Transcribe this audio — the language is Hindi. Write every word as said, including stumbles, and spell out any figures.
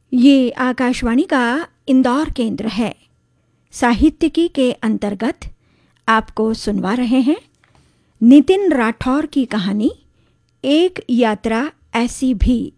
ये आकाशवाणी का इंदौर केंद्र है। साहित्यिकी के अंतर्गत आपको सुनवा रहे हैं नितिन राठौर की कहानी एक यात्रा ऐसी भी।